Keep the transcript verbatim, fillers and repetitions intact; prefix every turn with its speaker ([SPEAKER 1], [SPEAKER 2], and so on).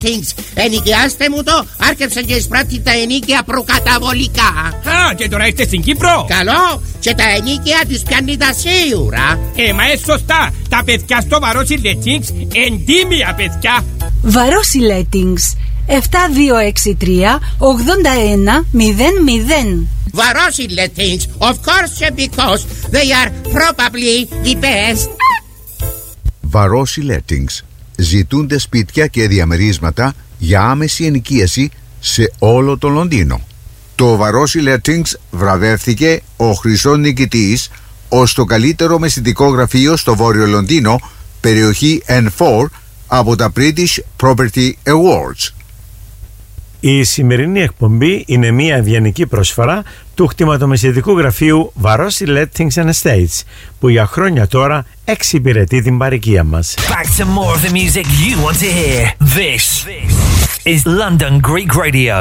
[SPEAKER 1] Ενοικιάστε μου το, άρκεψαν και εισπράττει τα ενίκια προκαταβολικά.
[SPEAKER 2] Α, και τώρα είστε στην Κύπρο.
[SPEAKER 1] Καλό, και τα ενίκια τους πιάνει τα σίγουρα.
[SPEAKER 2] Ε, μα είναι σωστά, τα παιδιά στο Βαρόσι Lettings, εντίμια παιδιά.
[SPEAKER 3] Βαρόσι Lettings, επτά δύο έξι τρία ογδόντα ένα μηδέν μηδέν.
[SPEAKER 1] Βαρόσι Lettings, of course, because they are probably the best.
[SPEAKER 4] Βαρόσι Lettings. Ζητούνται σπίτια και διαμερίσματα για άμεση ενοικίαση σε όλο το Λονδίνο. Το Βαρόσι Lettings βραβεύθηκε ο χρυσός νικητής ως το καλύτερο μεσητικό γραφείο στο Βόρειο Λονδίνο, περιοχή N φορ, από τα British Property Awards.
[SPEAKER 5] Η σημερινή εκπομπή είναι μια ευγενική προσφορά του κτηματομεσητικού γραφείου Βαρόσι Lettings and Estates, που για χρόνια τώρα εξυπηρετεί την παροικία μας.
[SPEAKER 6] Back to more of the music you want to hear. This is London Greek Radio.